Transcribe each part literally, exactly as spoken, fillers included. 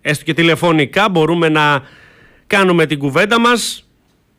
έστω και τηλεφωνικά, μπορούμε να κάνουμε την κουβέντα μας.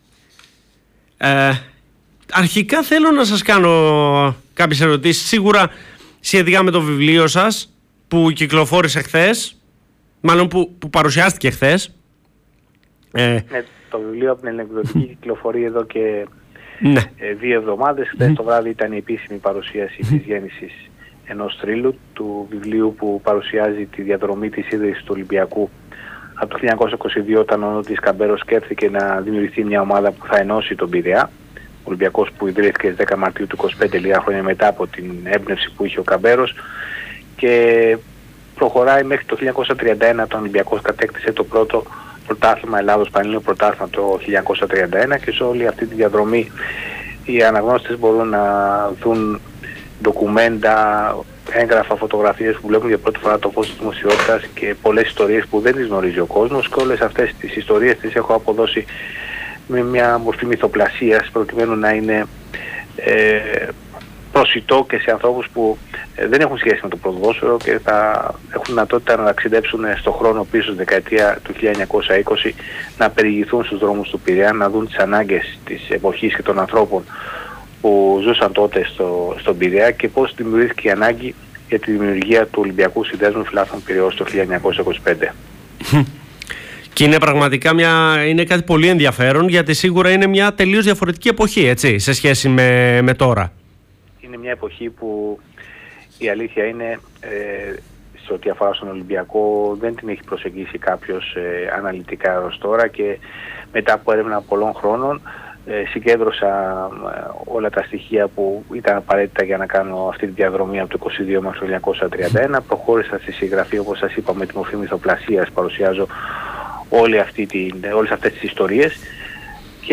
Ε, αρχικά θέλω να σας κάνω κάποιες ερωτήσεις, σίγουρα σχετικά με το βιβλίο σας που κυκλοφόρησε χθες, μάλλον που, που παρουσιάστηκε χθες. Ε, ναι, το βιβλίο από την Ελληνοεκδοτική κυκλοφορεί εδώ και ναι. ε, δύο εβδομάδες. Χθες mm. το βράδυ ήταν η επίσημη παρουσίαση mm. της γέννησης ενός θρύλου, του βιβλίου που παρουσιάζει τη διαδρομή της ίδρυσης του Ολυμπιακού από το χίλια εννιακόσια είκοσι δύο, όταν ο Νότης Καμπέρος σκέφτηκε να δημιουργηθεί μια ομάδα που θα ενώσει τον Πειραιά. Ο Ολυμπιακός που ιδρύθηκε στις δέκα Μαρτίου του είκοσι πέντε, λίγα χρόνια μετά από την έμπνευση που είχε ο Καμπέρος, και προχωράει μέχρι το χίλια εννιακόσια τριάντα ένα, όταν ο Ολυμπιακός κατέκτησε το πρώτο πρωτάθλημα Ελλάδος, Πανελλήνιο πρωτάθλημα το χίλια εννιακόσια τριάντα ένα, και σε όλη αυτή τη διαδρομή οι αναγνώστες μπορούν να δουν ντοκουμέντα, έγγραφα, φωτογραφίες που βλέπουν για πρώτη φορά το φως της δημοσιότητας και πολλές ιστορίες που δεν τις γνωρίζει ο κόσμος, και όλες αυτές τις ιστορίες τις έχω αποδώσει με μια μορφή μυθοπλασίας προκειμένου να είναι ε, προσιτό και σε ανθρώπους που ε, δεν έχουν σχέση με το ποδόσφαιρο και θα έχουν δυνατότητα να ταξιδέψουν στον χρόνο πίσω στη δεκαετία του χίλια εννιακόσια είκοσι, να περιηγηθούν στους δρόμους του Πειραιά, να δουν τις ανάγκες της εποχής και των ανθρώπων που ζούσαν τότε στο, στον Πειραιά και πώς δημιουργήθηκε η ανάγκη για τη δημιουργία του Ολυμπιακού Συνδέσμου Φιλάθλων Πειραιώς το χίλια εννιακόσια είκοσι πέντε. Και είναι πραγματικά μια, είναι κάτι πολύ ενδιαφέρον, γιατί σίγουρα είναι μια τελείως διαφορετική εποχή, έτσι, σε σχέση με, με τώρα. Είναι μια εποχή που η αλήθεια είναι, ε, σε ό,τι αφορά στον Ολυμπιακό, δεν την έχει προσεγγίσει κάποιος ε, αναλυτικά ως τώρα, και μετά από έρευνα πολλών χρόνων ε, συγκέντρωσα ε, όλα τα στοιχεία που ήταν απαραίτητα για να κάνω αυτή τη διαδρομή από το είκοσι δύο μέχρι το χίλια εννιακόσια τριάντα ένα. Προχώρησα στη συγγραφή, όπως σας είπα, με τη μορφή μυθοπλασίας, παρουσιάζω όλη αυτή την, όλες αυτές τις ιστορίες, και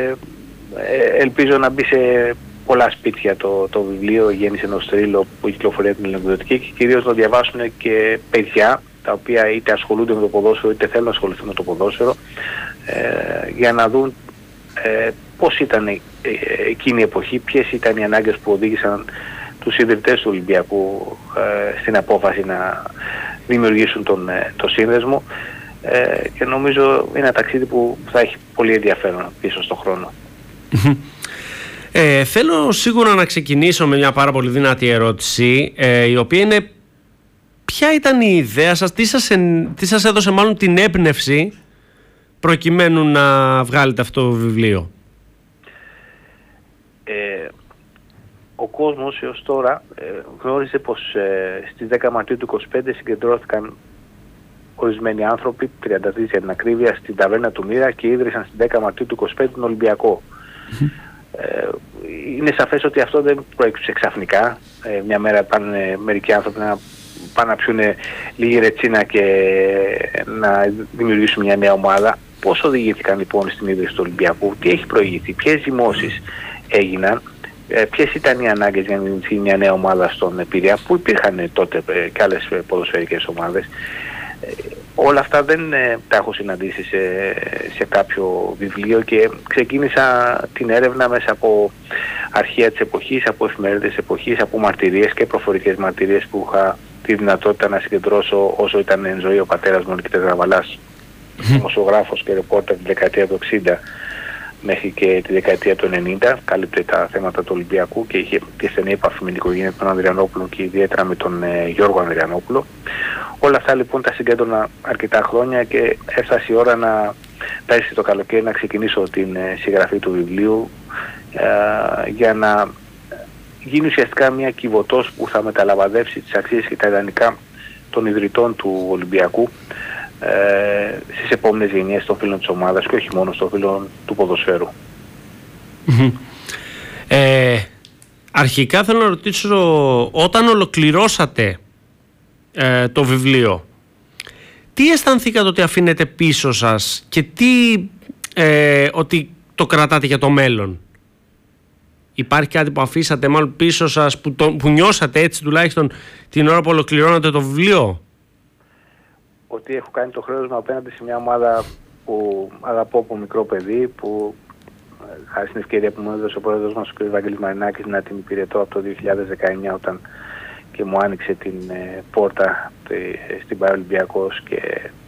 ε, ελπίζω να μπει σε πολλά σπίτια το, το βιβλίο «Η γέννηση ενός θρύλου» που κυκλοφορεί από την Ελληνοεκδοτική, και κυρίως να διαβάσουν και παιδιά τα οποία είτε ασχολούνται με το ποδόσφαιρο είτε θέλουν να ασχοληθούν με το ποδόσφαιρο, ε, για να δουν ε, πώς ήταν ε, εκείνη η εποχή, ποιες ήταν οι ανάγκες που οδήγησαν τους ιδρυτές του Ολυμπιακού ε, στην απόφαση να δημιουργήσουν τον, ε, το σύνδεσμο, ε, και νομίζω είναι ένα ταξίδι που θα έχει πολύ ενδιαφέρον πίσω στον χρόνο. Ε, θέλω σίγουρα να ξεκινήσω με μια πάρα πολύ δυνατή ερώτηση, ε, η οποία είναι: ποια ήταν η ιδέα σας, τι σας, εν, τι σας έδωσε μάλλον την έμπνευση προκειμένου να βγάλετε αυτό το βιβλίο? Ε, ο κόσμος έως τώρα ε, γνώριζε πως ε, στις δέκα Μαρτίου του είκοσι πέντε συγκεντρώθηκαν ορισμένοι άνθρωποι, τριάντα τρεις για την ακρίβεια, στην ταβέρνα του Μοίρα, και ίδρυσαν στις δέκα Μαρτίου του είκοσι πέντε τον Ολυμπιακό. Ε, είναι σαφές ότι αυτό δεν προέκυψε ξαφνικά. Ε, μια μέρα πάνε μερικοί άνθρωποι να πάνε να πιούν λίγη ρετσίνα και να δημιουργήσουν μια νέα ομάδα. Πώς οδηγήθηκαν λοιπόν στην ίδρυση του Ολυμπιακού, τι έχει προηγηθεί, ποιες δημόσεις έγιναν, ε, ποιες ήταν οι ανάγκες για να δημιουργηθεί μια νέα ομάδα στον Πειραιά, που υπήρχαν τότε ε, και άλλες ποδοσφαιρικές ομάδες. Ε, όλα αυτά δεν ε, τα έχω συναντήσει σε, σε κάποιο βιβλίο, και ξεκίνησα την έρευνα μέσα από αρχεία της εποχής, από εφημερίδες της εποχής, από μαρτυρίες και προφορικές μαρτυρίες που είχα τη δυνατότητα να συγκεντρώσω όσο ήταν εν ζωή ο πατέρας μου, ο Νικήτας Γραβαλάς, δημοσιογράφος και ρεπόρτερ τη δεκαετία του εξήντα μέχρι και τη δεκαετία του ενενήντα. Κάλυπτε τα θέματα του Ολυμπιακού και είχε και στενή επαφή με την οικογένεια του Ανδριανόπουλου και ιδιαίτερα με τον ε, Γιώργο Ανδριανόπουλο. Όλα αυτά λοιπόν τα συγκέντρωνα αρκετά χρόνια, και έφτασε η ώρα να πέρσι το καλοκαίρι να ξεκινήσω την ε, συγγραφή του βιβλίου, ε, για να γίνει ουσιαστικά μια κυβωτός που θα μεταλαμπαδεύσει τις αξίες και τα ιδανικά των ιδρυτών του Ολυμπιακού ε, στις επόμενες γενιές των φίλων της ομάδας, και όχι μόνο των φίλων του ποδοσφαίρου. Ε, αρχικά θέλω να ρωτήσω, όταν ολοκληρώσατε ε, το βιβλίο, τι αισθανθήκατε ότι αφήνετε πίσω σας και τι ε, ότι το κρατάτε για το μέλλον? Υπάρχει κάτι που αφήσατε μάλλον πίσω σας, που, το, που νιώσατε έτσι τουλάχιστον την ώρα που ολοκληρώνατε το βιβλίο? Ότι έχω κάνει το χρέος μου απέναντι σε μια ομάδα που αγαπώ από μικρό παιδί, που χάρη στην ευκαιρία που μου έδωσε ο πρόεδρος μας, ο κ. Βαγγέλης Μαρινάκης, να την υπηρετώ από το δύο χιλιάδες δεκαεννιά, όταν και μου άνοιξε την ε, πόρτα τε, στην Παραολυμπιακός, και